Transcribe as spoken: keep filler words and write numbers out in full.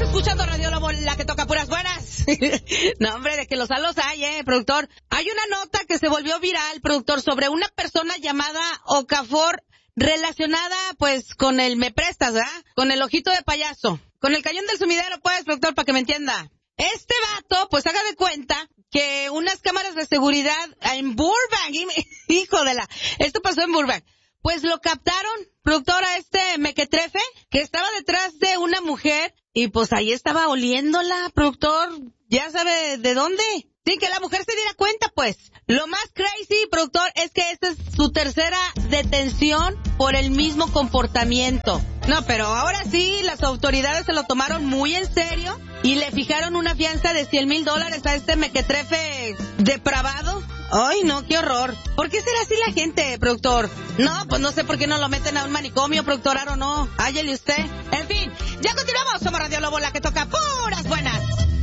escuchando Radio Lobo, la que toca puras buenas. No, hombre, de que los alos hay, eh, productor. Hay una nota que se volvió viral, productor, sobre una persona llamada Okafor, relacionada, pues, con el me prestas, ¿verdad? Con el ojito de payaso. Con el cañón del sumidero, pues, productor, para que me entienda. Este vato, pues, haga de cuenta que unas cámaras de seguridad en Burbank, hijo de la... Esto pasó en Burbank. Pues lo captaron, productor, a este mequetrefe, que estaba detrás de una mujer, y pues ahí estaba oliéndola, productor, ya sabe de dónde. Sin que la mujer se diera cuenta, pues. Lo más crazy, productor, es que esta es su tercera detención por el mismo comportamiento. No, pero ahora sí, las autoridades se lo tomaron muy en serio y le fijaron una fianza de cien mil dólares a este mequetrefe depravado. Ay, no, qué horror. ¿Por qué será así la gente, productor? No, pues no sé por qué no lo meten a un manicomio, productor, o no. Áyele usted. En fin, ya continuamos. Somos Radio Lobo, la que toca